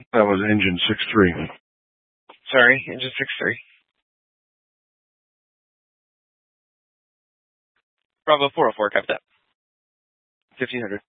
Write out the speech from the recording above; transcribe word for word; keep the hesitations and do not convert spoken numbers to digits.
That was engine six three. Sorry, engine six three. Bravo four oh four, copy that. fifteen hundred.